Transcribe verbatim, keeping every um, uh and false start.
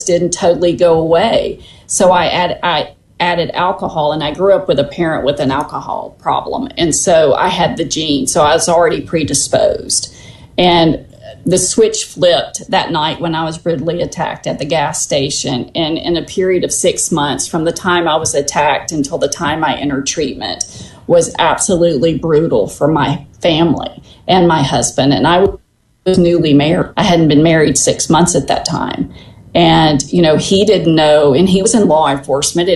didn't totally go away. So I add, I added alcohol, and I grew up with a parent with an alcohol problem. And so I had the gene, so I was already predisposed. And the switch flipped that night when I was brutally attacked at the gas station. And in a period of six months, from the time I was attacked until the time I entered treatment, was absolutely brutal for my family and my husband. And I was newly married. I hadn't been married six months at that time. And, you know, he didn't know, and he was in law enforcement.